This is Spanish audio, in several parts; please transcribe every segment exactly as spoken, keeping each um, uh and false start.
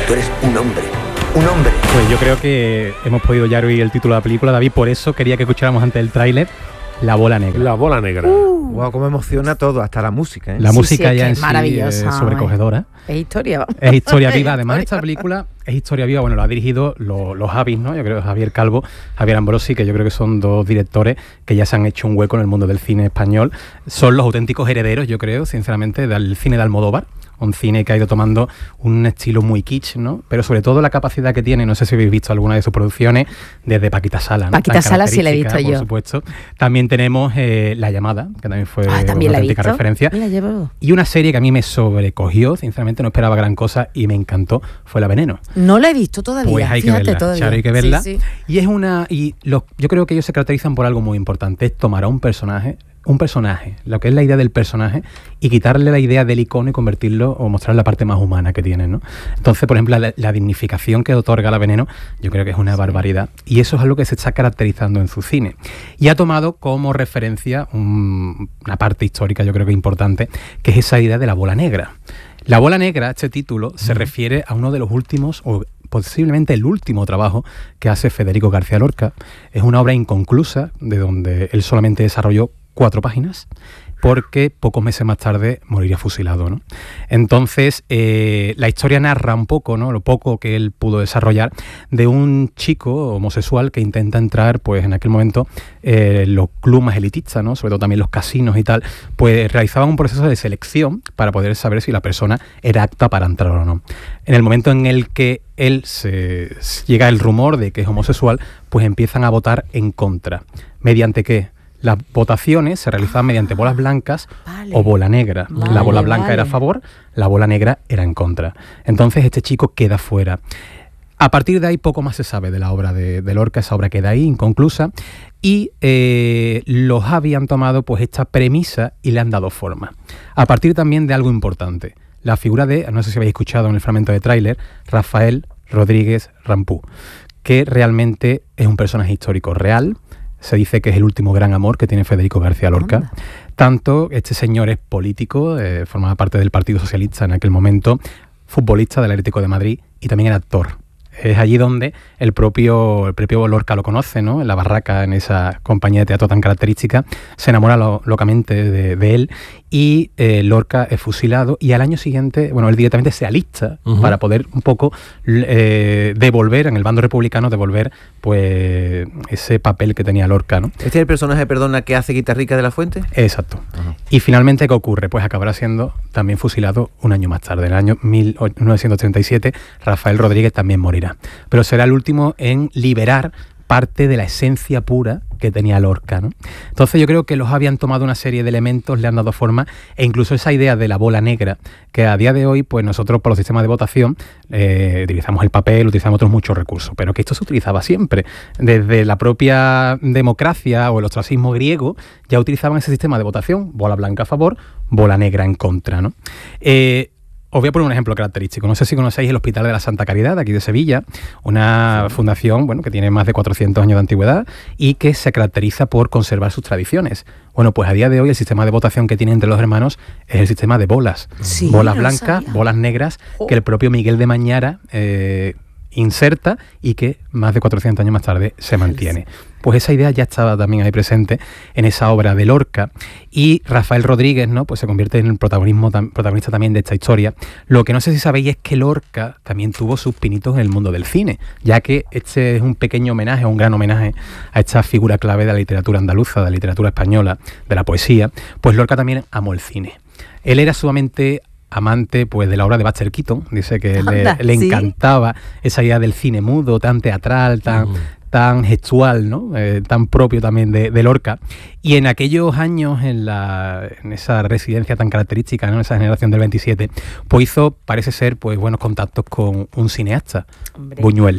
Tú eres un hombre. Un hombre. Pues yo creo que hemos podido ya oír el título de la película, David, por eso quería que escucháramos antes el tráiler, La bola negra. La bola negra. Uh. Wow, cómo emociona todo, hasta la música, ¿eh? La sí, música sí, ya es en maravillosa, sí es sobrecogedora. ¿eh? Es historia. Es historia viva. Además, esta película es historia viva. Bueno, lo ha dirigido los, los Javis, ¿no? Yo creo Javier Calvo, Javier Ambrosi, que yo creo que son dos directores que ya se han hecho un hueco en el mundo del cine español. Son los auténticos herederos, yo creo, sinceramente, del cine de Almodóvar. Un cine que ha ido tomando un estilo muy kitsch, ¿no? Pero sobre todo la capacidad que tiene, no sé si habéis visto alguna de sus producciones, desde Paquita Sala, ¿no? Paquita Sala sí la he visto por yo. Por supuesto. También tenemos eh, La Llamada, que también fue ah, ¿también una la he auténtica visto? referencia. Mira, llevo. Y una serie que a mí me sobrecogió, sinceramente no esperaba gran cosa y me encantó, fue La Veneno. No la he visto todavía. Pues hay Fíjate, que verla, todavía. Charo, hay que verla. Sí, sí. Y es una y los, yo creo que ellos se caracterizan por algo muy importante, es tomar a un personaje, un personaje, lo que es la idea del personaje, y quitarle la idea del icono y convertirlo o mostrar la parte más humana que tiene, ¿no? Entonces, por ejemplo, la, la dignificación que otorga La Veneno, yo creo que es una sí. barbaridad. Y eso es algo que se está caracterizando en su cine. Y ha tomado como referencia un, una parte histórica, yo creo que importante, que es esa idea de la bola negra. La bola negra, este título, se uh-huh. refiere a uno de los últimos, o posiblemente el último trabajo que hace Federico García Lorca. Es una obra inconclusa, de donde él solamente desarrolló cuatro páginas, porque pocos meses más tarde moriría fusilado, ¿no? Entonces, eh, la historia narra un poco, ¿no? Lo poco que él pudo desarrollar, de un chico homosexual que intenta entrar, pues en aquel momento, eh, los clubes más elitistas, ¿no? Sobre todo también los casinos y tal, pues realizaban un proceso de selección para poder saber si la persona era apta para entrar o no. En el momento en el que él se llega el rumor de que es homosexual, pues empiezan a votar en contra. ¿Mediante qué? Las votaciones se realizaban mediante bolas blancas vale. o bola negra. Vale, la bola blanca vale. era a favor, la bola negra era en contra. Entonces este chico queda fuera. A partir de ahí poco más se sabe de la obra de, de Lorca, esa obra queda ahí inconclusa, y eh, los Javi han tomado pues esta premisa y le han dado forma. A partir también de algo importante, la figura de, no sé si habéis escuchado en el fragmento de tráiler, Rafael Rodríguez Rampú, que realmente es un personaje histórico real. Se dice que es el último gran amor que tiene Federico García Lorca. Anda. Tanto este señor es político, eh, formaba parte del Partido Socialista en aquel momento, futbolista del Atlético de Madrid y también era actor. Es allí donde el propio, el propio Lorca lo conoce, ¿no? En la barraca, en esa compañía de teatro tan característica, se enamora lo, locamente de, de él y eh, Lorca es fusilado y al año siguiente, bueno, él directamente se alista uh-huh. para poder un poco eh, devolver, en el bando republicano, devolver pues ese papel que tenía Lorca, ¿no? ¿Este es el personaje, perdona, que hace Guitarrica de la Fuente? Exacto. Uh-huh. Y finalmente, ¿qué ocurre? Pues acabará siendo también fusilado un año más tarde. En el año mil novecientos treinta y siete, Rafael Rodríguez también morirá. Pero será el último en liberar parte de la esencia pura que tenía Lorca, ¿no? Entonces yo creo que los habían tomado una serie de elementos, le han dado forma, e incluso esa idea de la bola negra, que a día de hoy, pues nosotros por los sistemas de votación eh, utilizamos el papel, utilizamos otros muchos recursos, pero que esto se utilizaba siempre. Desde la propia democracia o el ostracismo griego ya utilizaban ese sistema de votación, bola blanca a favor, bola negra en contra, ¿no? Eh, Os voy a poner un ejemplo característico. No sé si conocéis el Hospital de la Santa Caridad, de aquí de Sevilla, una sí. fundación bueno, que tiene más de cuatrocientos años de antigüedad y que se caracteriza por conservar sus tradiciones. Bueno, pues a día de hoy el sistema de votación que tiene entre los hermanos es el sistema de bolas. Sí, bolas no blancas, bolas negras, oh. que el propio Miguel de Mañara eh, inserta y que más de cuatrocientos años más tarde se mantiene. Pues esa idea ya estaba también ahí presente en esa obra de Lorca y Rafael Rodríguez, ¿no? Pues se convierte en el protagonismo, tam, protagonista también de esta historia. Lo que no sé si sabéis es que Lorca también tuvo sus pinitos en el mundo del cine, ya que este es un pequeño homenaje, un gran homenaje a esta figura clave de la literatura andaluza, de la literatura española, de la poesía. Pues Lorca también amó el cine. Él era sumamente amante pues de la obra de Buster Keaton, dice que Anda, le, le ¿sí? encantaba esa idea del cine mudo, tan teatral, tan, uh. tan gestual, ¿no? Eh, tan propio también de, de Lorca. Y en aquellos años, en, la, en esa residencia tan característica, ¿no? En esa generación del veintisiete, pues hizo, parece ser, pues buenos contactos con un cineasta, Hombre. Buñuel.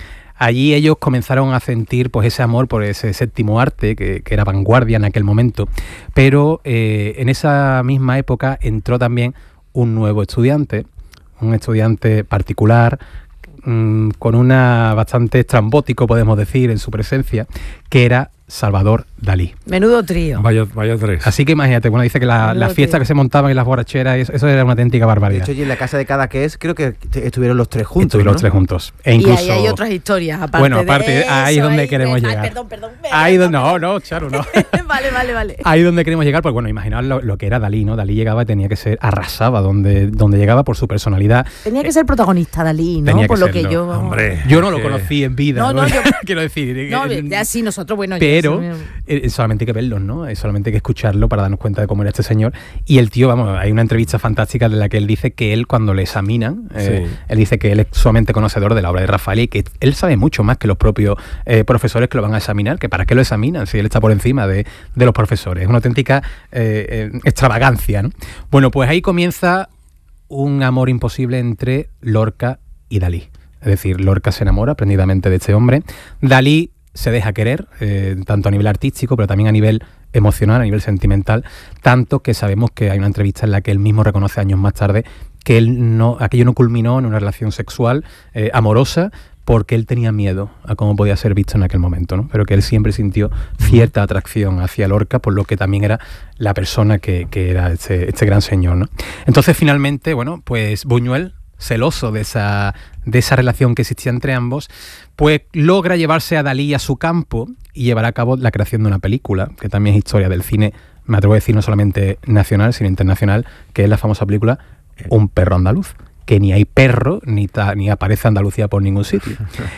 Allí ellos comenzaron a sentir pues ese amor por ese séptimo arte que, que era vanguardia en aquel momento, pero eh, en esa misma época entró también un nuevo estudiante, un estudiante particular, mmm, con una bastante estrambótico, podemos decir, en su presencia, que era Salvador Dalí. Menudo trío. Vaya, vaya tres. Así que imagínate, bueno, dice que la, Menudo las fiestas trío. que se montaban y las borracheras, eso, eso era una auténtica De barbaridad. hecho, y en la casa de Cadaqués creo que t- estuvieron los tres juntos, Estuvieron ¿no? los tres juntos. E Y incluso, ahí hay otras historias, aparte bueno, de aparte, ahí es eso, donde ahí queremos me- llegar. Ay, perdón, perdón. me- ahí donde, no, no, Charo, no. vale, vale, vale. Ahí donde queremos llegar, pues bueno, imaginaos lo, lo que era Dalí, ¿no? Dalí llegaba y tenía que ser, arrasaba donde, donde llegaba por su personalidad. Tenía que ser protagonista Dalí, ¿no? Tenía que Por lo serlo, que yo... Hombre. Yo no lo que- conocí en vida, No, ¿no? no, yo- Quiero decir. No, eh, ya sí, nosotros, bueno... yo pero sí, eh, solamente hay que verlos, ¿no? Eh, Solamente hay que escucharlo para darnos cuenta de cómo era este señor. Y el tío, vamos, hay una entrevista fantástica de la que él dice que él cuando le examinan, eh, Sí. él dice que él es sumamente conocedor de la obra de Rafael y que él sabe mucho más que los propios eh, profesores que lo van a examinar, que para qué lo examinan si él está por encima de, de los profesores. Es una auténtica eh, eh, extravagancia, ¿no? Bueno, pues ahí comienza un amor imposible entre Lorca y Dalí. Es decir, Lorca se enamora prendidamente de este hombre. Dalí se deja querer, eh, tanto a nivel artístico, pero también a nivel emocional, a nivel sentimental, tanto que sabemos que hay una entrevista en la que él mismo reconoce años más tarde que él no, aquello no culminó en una relación sexual eh, amorosa, porque él tenía miedo a cómo podía ser visto en aquel momento, ¿no? Pero que él siempre sintió cierta atracción hacia Lorca, por lo que también era la persona que, que era este, este gran señor, ¿no? Entonces, finalmente, bueno, pues Buñuel, celoso de esa, de esa relación que existía entre ambos, pues logra llevarse a Dalí a su campo y llevará a cabo la creación de una película, que también es historia del cine, me atrevo a decir no solamente nacional, sino internacional, que es la famosa película Un perro andaluz, que ni hay perro, ni, ta, ni aparece Andalucía por ningún sitio.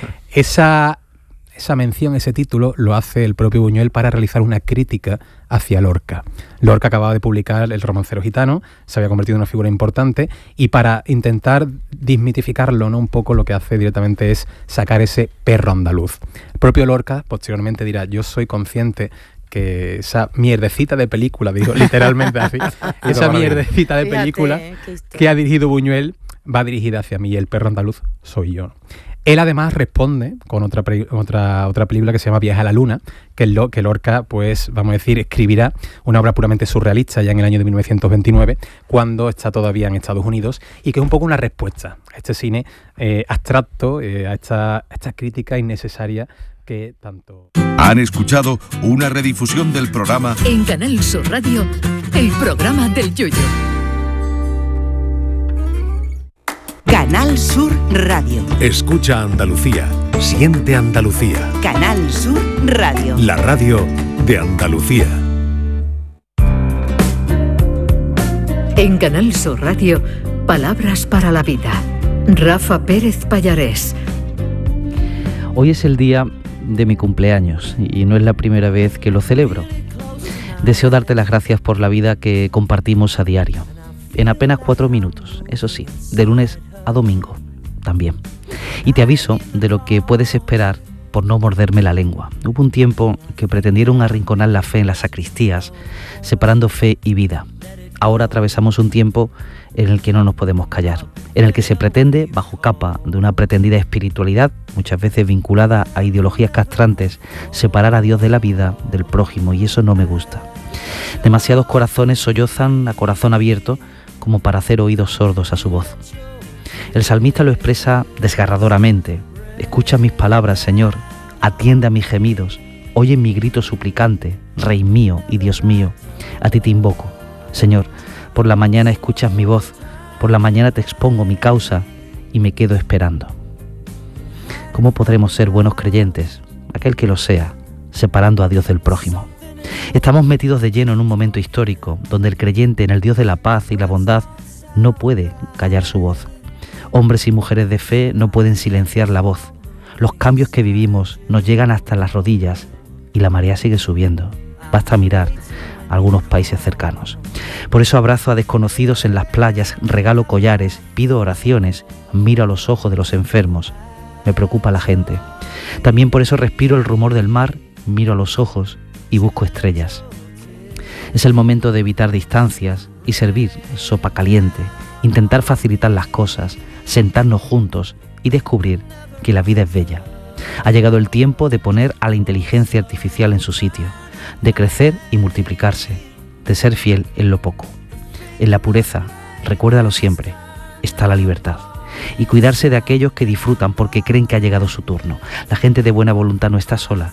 Esa... Esa mención, ese título, lo hace el propio Buñuel para realizar una crítica hacia Lorca. Lorca acababa de publicar El romancero gitano, se había convertido en una figura importante, y para intentar desmitificarlo, ¿no? Un poco lo que hace directamente es sacar ese perro andaluz. El propio Lorca posteriormente dirá, yo soy consciente que esa mierdecita de película, digo literalmente así, esa mierdecita de Fíjate, película qué historia. que ha dirigido Buñuel va dirigida hacia mí, y el perro andaluz soy yo. Él además responde con otra, pre- otra, otra película que se llama Viaje a la Luna, que, lo, que Lorca, pues vamos a decir, escribirá una obra puramente surrealista ya en el año de mil novecientos veintinueve, cuando está todavía en Estados Unidos, y que es un poco una respuesta a este cine eh, abstracto, eh, a, esta, a esta crítica innecesaria que tanto... Han escuchado una redifusión del programa En Canal Sur Radio, el programa del Yoyo. Canal Sur Radio. Escucha Andalucía. Siente Andalucía. Canal Sur Radio. La radio de Andalucía. En Canal Sur Radio, palabras para la vida. Rafa Pérez Pallarés. Hoy es el día de mi cumpleaños y no es la primera vez que lo celebro. Deseo darte las gracias por la vida que compartimos a diario, en apenas cuatro minutos, eso sí, de lunes a domingo también. Y te aviso de lo que puedes esperar por no morderme la lengua. Hubo un tiempo que pretendieron arrinconar la fe en las sacristías, separando fe y vida. Ahora atravesamos un tiempo en el que no nos podemos callar, en el que se pretende, bajo capa de una pretendida espiritualidad, muchas veces vinculada a ideologías castrantes, separar a Dios de la vida, del prójimo, y eso no me gusta. Demasiados corazones sollozan a corazón abierto como para hacer oídos sordos a su voz. El salmista lo expresa desgarradoramente. Escucha mis palabras, Señor, atiende a mis gemidos, oye mi grito suplicante, Rey mío y Dios mío, a ti te invoco. Señor, por la mañana escuchas mi voz, por la mañana te expongo mi causa y me quedo esperando. ¿Cómo podremos ser buenos creyentes, aquel que lo sea, separando a Dios del prójimo? Estamos metidos de lleno en un momento histórico donde el creyente en el Dios de la paz y la bondad no puede callar su voz. Hombres y mujeres de fe no pueden silenciar la voz. Los cambios que vivimos nos llegan hasta las rodillas y la marea sigue subiendo. Basta mirar a algunos países cercanos. Por eso abrazo a desconocidos en las playas, regalo collares, pido oraciones, miro a los ojos de los enfermos. Me preocupa la gente. También por eso respiro el rumor del mar, miro a los ojos y busco estrellas. Es el momento de evitar distancias y servir sopa caliente, intentar facilitar las cosas, sentarnos juntos y descubrir que la vida es bella. Ha llegado el tiempo de poner a la inteligencia artificial en su sitio, de crecer y multiplicarse, de ser fiel en lo poco. En la pureza, recuérdalo siempre, está la libertad. Y cuidarse de aquellos que disfrutan porque creen que ha llegado su turno. La gente de buena voluntad no está sola.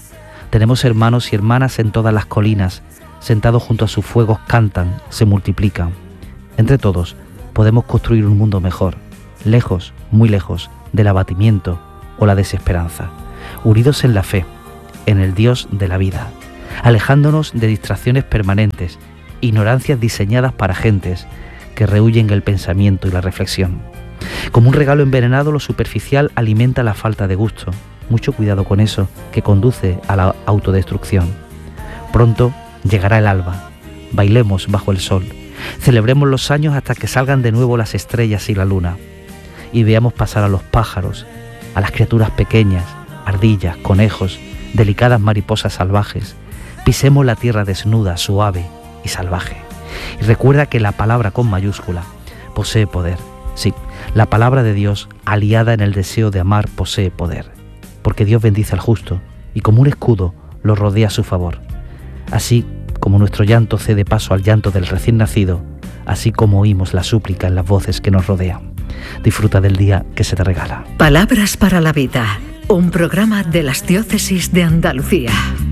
Tenemos hermanos y hermanas en todas las colinas, sentados junto a sus fuegos cantan, se multiplican. Entre todos podemos construir un mundo mejor, lejos, muy lejos, del abatimiento o la desesperanza, unidos en la fe, en el Dios de la vida, alejándonos de distracciones permanentes, ignorancias diseñadas para gentes que rehuyen el pensamiento y la reflexión. Como un regalo envenenado, lo superficial alimenta la falta de gusto. Mucho cuidado con eso, que conduce a la autodestrucción. Pronto llegará el alba. Bailemos bajo el sol. Celebremos los años hasta que salgan de nuevo las estrellas y la luna. Y veamos pasar a los pájaros, a las criaturas pequeñas, ardillas, conejos, delicadas mariposas salvajes. Pisemos la tierra desnuda, suave y salvaje. Y recuerda que la palabra con mayúscula posee poder. Sí, la palabra de Dios, aliada en el deseo de amar, posee poder. Porque Dios bendice al justo y como un escudo lo rodea a su favor. Así como nuestro llanto cede paso al llanto del recién nacido, así como oímos la súplica en las voces que nos rodean. Disfruta del día que se te regala. Palabras para la vida, un programa de las diócesis de Andalucía.